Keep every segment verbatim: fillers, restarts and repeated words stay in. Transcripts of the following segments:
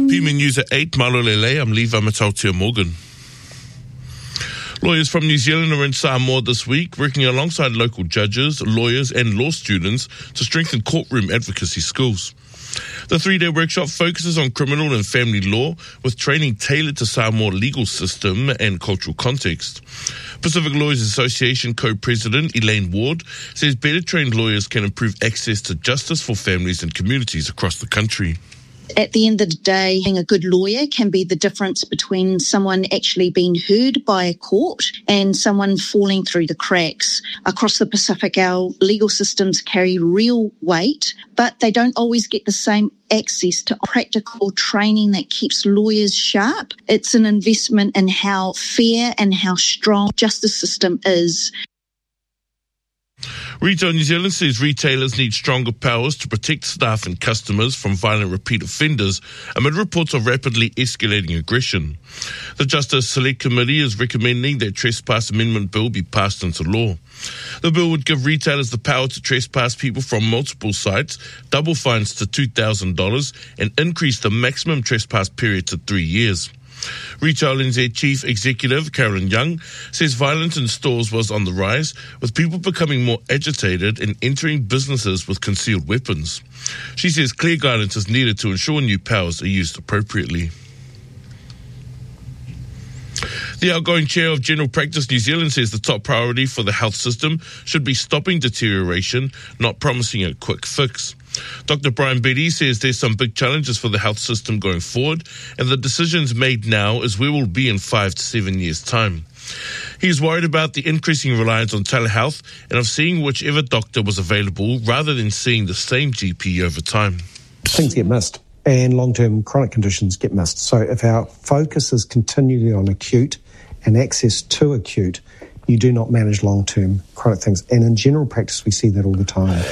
P M News at eight, Malolele, I'm Levi Matautia Morgan. Lawyers from New Zealand are in Samoa this week, working alongside local judges, lawyers and law students to strengthen courtroom advocacy skills. The three-day workshop focuses on criminal and family law, with training tailored to Samoa legal system and cultural context. Pacific Lawyers Association co-president Elaine Ward says better trained lawyers can improve access to justice for families and communities across the country. At the end of the day, being a good lawyer can be the difference between someone actually being heard by a court and someone falling through the cracks. Across the Pacific, our legal systems carry real weight, but they don't always get the same access to practical training that keeps lawyers sharp. It's an investment in how fair and how strong the justice system is. Retail New Zealand says retailers need stronger powers to protect staff and customers from violent repeat offenders amid reports of rapidly escalating aggression. The Justice Select Committee is recommending that Trespass Amendment Bill be passed into law. The bill would give retailers the power to trespass people from multiple sites, double fines to two thousand dollars, and increase the maximum trespass period to three years. Retail N Z Chief Executive Carolyn Young says violence in stores was on the rise, with people becoming more agitated and entering businesses with concealed weapons. She says clear guidance is needed to ensure new powers are used appropriately. The outgoing chair of General Practice New Zealand says the top priority for the health system should be stopping deterioration, not promising a quick fix. Doctor Brian Beattie says there's some big challenges for the health system going forward, and the decisions made now is where we'll be in five to seven years' time. He's worried about the increasing reliance on telehealth and of seeing whichever doctor was available rather than seeing the same G P over time. Things get missed and long-term chronic conditions get missed. So if our focus is continually on acute and access to acute, you do not manage long-term chronic things. And in general practice, we see that all the time.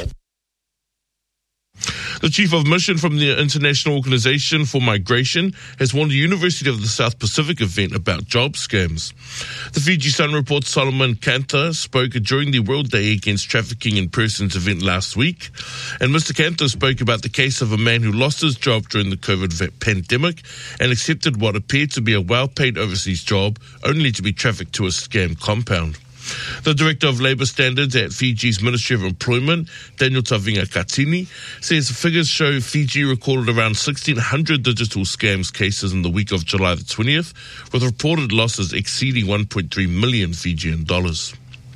The chief of mission from the International Organization for Migration has warned the University of the South Pacific event about job scams. The Fiji Sun reports Solomon Kanter spoke during the World Day Against Trafficking in Persons event last week. And Mister Kanter spoke about the case of a man who lost his job during the COVID pandemic and accepted what appeared to be a well-paid overseas job only to be trafficked to a scam compound. The Director of Labour Standards at Fiji's Ministry of Employment, Daniel Tavinga Katini, says figures show Fiji recorded around sixteen hundred digital scams cases in the week of July the twentieth, with reported losses exceeding one point three million Fijian dollars.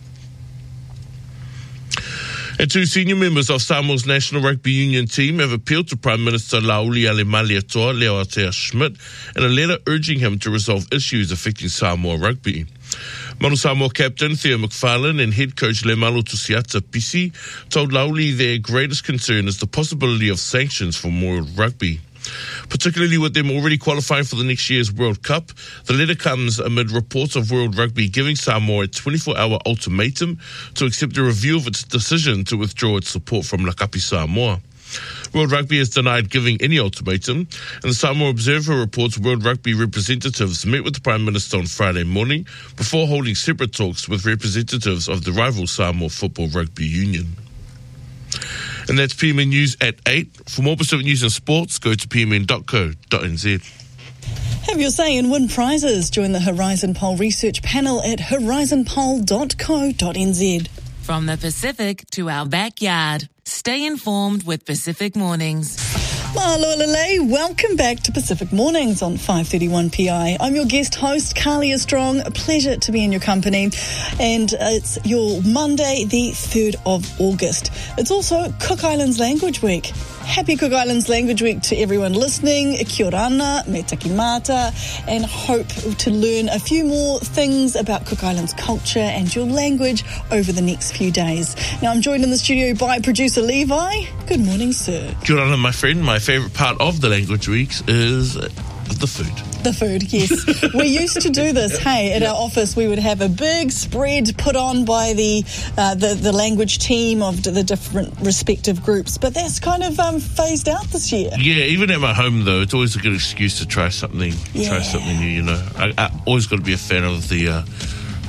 And two senior members of Samoa's National Rugby Union team have appealed to Prime Minister Lauli Alemaliatoa Leoatea Schmidt in a letter urging him to resolve issues affecting Samoa rugby. Manu Samoa captain Theo McFarlane and head coach Lemalo Tusiata Pisi told Lauli their greatest concern is the possibility of sanctions for World Rugby. Particularly with them already qualifying for the next year's World Cup, the letter comes amid reports of World Rugby giving Samoa a twenty-four hour ultimatum to accept a review of its decision to withdraw its support from Lakapi Samoa. World Rugby has denied giving any ultimatum, and the Samoa Observer reports World Rugby representatives met with the Prime Minister on Friday morning before holding separate talks with representatives of the rival Samoa Football Rugby Union. And that's P M N News at eight. For more Pacific News and Sports, go to p m n dot co dot n z. Have your say and win prizes. Join the Horizon Poll research panel at horizon poll dot co dot n z. From the Pacific to our backyard, stay informed with Pacific Mornings. Malolele, welcome back to Pacific Mornings on five thirty-one P I. I'm your guest host, Kalia Strong. A pleasure to be in your company. And it's your Monday, the third of August. It's also Cook Islands Language Week. Happy Cook Islands Language Week to everyone listening. Kia ora, me taki mata, and hope to learn a few more things about Cook Islands culture and your language over the next few days. Now, I'm joined in the studio by producer Levi. Good morning, sir. Kia ora, my friend. My favourite part of the Language Weeks is the food. The food, yes. We used to do this, hey, at our office we would have a big spread put on by the uh, the, the language team of the different respective groups, but that's kind of um, phased out this year. Yeah, even at my home though, it's always a good excuse to try something, yeah. try something new, you know. I, I always got to be a fan of the uh,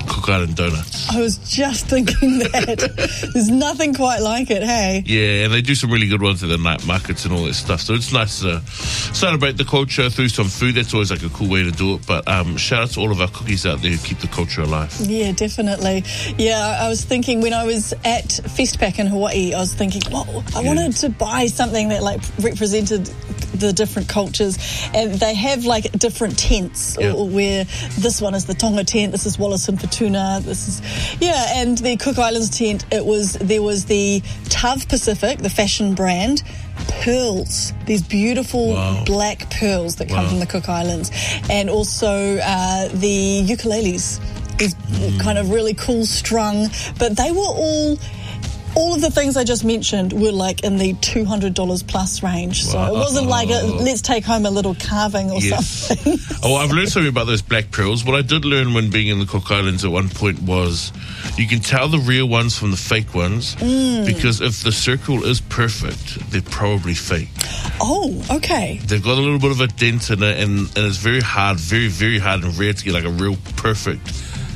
Cook Island donuts. I was just thinking that. There's nothing quite like it, hey? Yeah, and they do some really good ones at the night markets and all that stuff. So it's nice to celebrate the culture through some food. That's always like a cool way to do it. But um, shout out to all of our cookies out there who keep the culture alive. Yeah, definitely. Yeah, I was thinking when I was at Festpac in Hawaii, I was thinking, well, I yeah. wanted to buy something that like represented the different cultures, and they have like different tents yeah. or, where this one is the Tonga tent, this is Wallace and Futuna, this is yeah, and the Cook Islands tent, it was there was the Tav Pacific, the fashion brand, pearls, these beautiful wow. black pearls that come wow. from the Cook Islands, and also uh, the ukuleles, these mm. kind of really cool strung, but they were all All of the things I just mentioned were like in the two hundred dollars plus range. So wow. it wasn't like a, let's take home a little carving or yes. something. Oh, I've learned something about those black pearls. What I did learn when being in the Cook Islands at one point was you can tell the real ones from the fake ones mm. because if the circle is perfect, they're probably fake. Oh, okay. They've got a little bit of a dent in it, and, and it's very hard, very, very hard and rare to get like a real perfect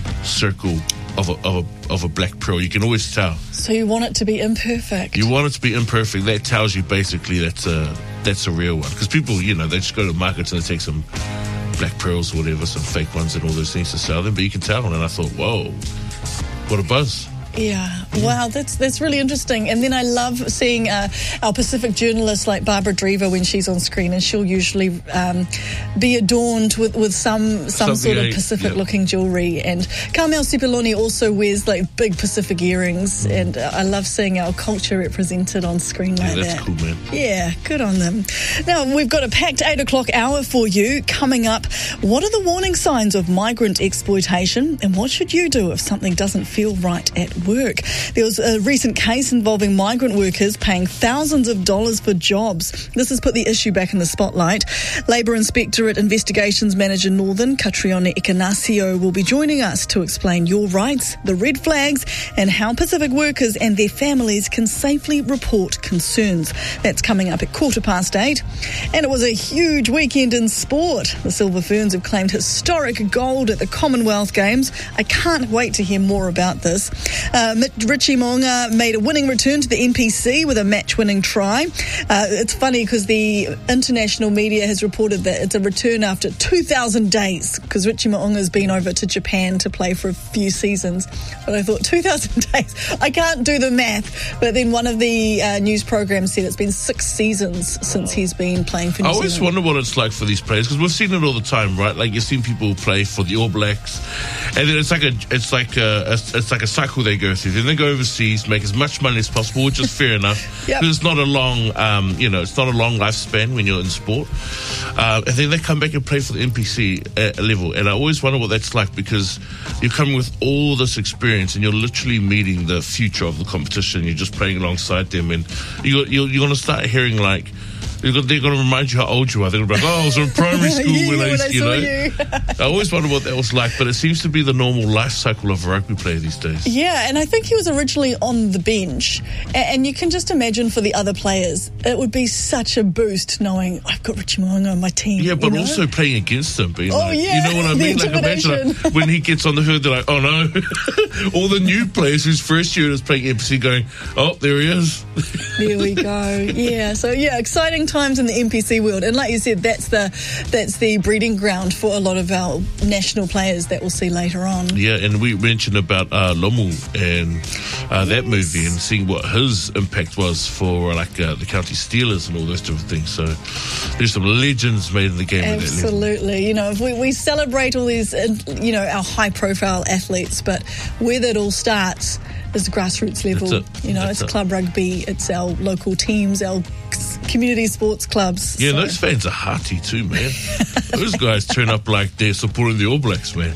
circle of a, of a, of a black pearl. You can always tell. So you want it to be imperfect? You want it to be imperfect. That tells you basically that's a, that's a real one. Because people, you know, they just go to markets and they take some black pearls or whatever, some fake ones and all those things to sell them. But you can tell. And I thought, whoa, what a buzz. Yeah, wow, that's that's really interesting. And then I love seeing uh, our Pacific journalists like Barbara Drever when she's on screen, and she'll usually um, be adorned with, with some some Something sort of I, Pacific-looking yeah. jewellery. And Carmel Sepuloni also wears like big Pacific earrings, mm. and uh, I love seeing our culture represented on screen like yeah, that. That's cool, man. Yeah, good on them. Now, we've got a packed eight o'clock hour for you coming up. What are the warning signs of migrant exploitation, and what should you do if something doesn't feel right at work? There was a recent case involving migrant workers paying thousands of dollars for jobs. This has put the issue back in the spotlight. Labour Inspectorate Investigations Manager Northern, Catriona Icanasio, will be joining us to explain your rights, the red flags, and how Pacific workers and their families can safely report concerns. That's coming up at quarter past eight. And it was a huge weekend in sport. The Silver Ferns have claimed historic gold at the Commonwealth Games. I can't wait to hear more about this. Uh, Richie Mo'unga made a winning return to the N P C with a match-winning try. Uh, it's funny because the international media has reported that it's a return after two thousand days, because Richie Mo'unga's been over to Japan to play for a few seasons. But I thought, two thousand days, I can't do the math. But then one of the uh, news programs said it's been six seasons since he's been playing for New I always Zealand. wonder what it's like for these players, because we've seen it all the time, right? Like, you've seen people play for the All Blacks, and then it's like a it's like a, it's like a cycle they go through. Then they go overseas, make as much money as possible, which is fair enough. Yep. Because it's not a long, um, you know, it's not a long lifespan when you're in sport. Uh, and then they come back and play for the N P C uh, level, and I always wonder what that's like, because you're coming with all this experience, and you're literally meeting the future of the competition. You're just playing alongside them, and you're you're, you're going to start hearing like. They're going to remind you how old you are. They're going to be like, oh, I was in primary school yeah, when, I, when I you saw know. you. I always wonder what that was like, but it seems to be the normal life cycle of a rugby player these days. Yeah, and I think he was originally on the bench, and you can just imagine for the other players, it would be such a boost knowing I've got Richie Mo'unga on my team. Yeah, but you know? also playing against them. Being oh, like, yeah, you know what I the mean? Like, imagine like, when he gets on the herd, they're like, oh no. All the new players whose first year is playing N P C going, oh, there he is. There we go. Yeah, so yeah, exciting times in the N P C world, and like you said, that's the that's the breeding ground for a lot of our national players that we'll see later on. Yeah, and we mentioned about uh, Lomu and uh, yes. that movie, and seeing what his impact was for like uh, the county Steelers and all those different things. So there's some legends made in the game. Absolutely. You know, if we, we celebrate all these, you know, our high-profile athletes, but where that all starts is the grassroots level. It. You know, That's it's it. club rugby, it's our local teams, our community sports clubs. Yeah, so. Those fans are hearty too, man. Those guys turn up like they're supporting the All Blacks, man.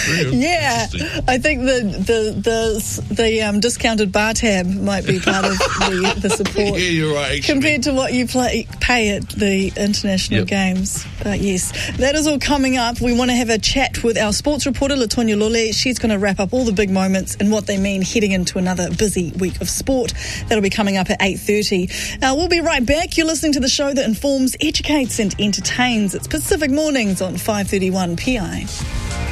Yeah, I think the the the, the um, discounted bar tab might be part of the, the support. Yeah, you're right. Actually. Compared to what you play, pay at the international yep. games. But yes, that is all coming up. We want to have a chat with our sports reporter, Latonia Lole. She's going to wrap up all the big moments and what they mean heading into another busy week of sport. That'll be coming up at eight thirty. Uh, we'll be right back. You're listening to the show that informs, educates and entertains. It's Pacific Mornings on five thirty-one P I.